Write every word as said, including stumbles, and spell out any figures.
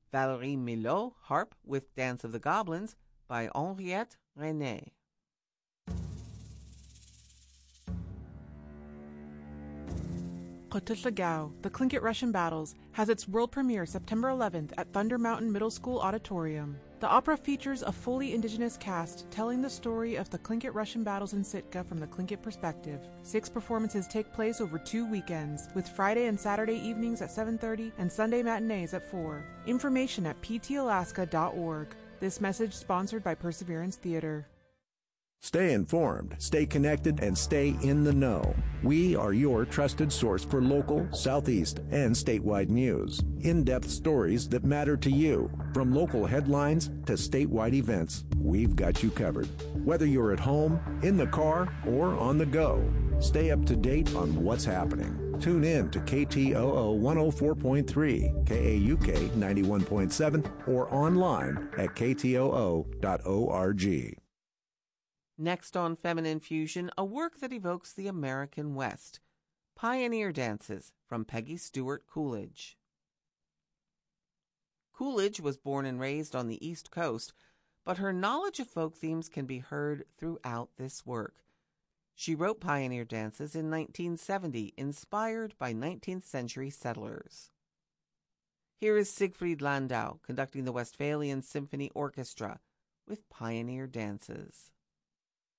Valérie Milot, harp with Dance of the Goblins by Henriette René. Gao, The Tlingit Russian Battles, has its world premiere September eleventh at Thunder Mountain Middle School Auditorium. The opera features a fully indigenous cast telling the story of the Tlingit Russian battles in Sitka from the Tlingit perspective. Six performances take place over two weekends, with Friday and Saturday evenings at seven thirty and Sunday matinees at four. Information at p t alaska dot org. This message sponsored by Perseverance Theater. Stay informed, stay connected, and stay in the know. We are your trusted source for local, Southeast, and statewide news. In-depth stories that matter to you. From local headlines to statewide events, we've got you covered. Whether you're at home, in the car, or on the go, stay up to date on what's happening. Tune in to K T O O one oh four point three, K A U K ninety-one point seven, or online at k t o o dot org. Next on Feminine Fusion, a work that evokes the American West. Pioneer Dances from Peggy Stewart Coolidge. Coolidge was born and raised on the East Coast, but her knowledge of folk themes can be heard throughout this work. She wrote Pioneer Dances in nineteen seventy, inspired by nineteenth century settlers. Here is Siegfried Landau conducting the Westphalian Symphony Orchestra with Pioneer Dances.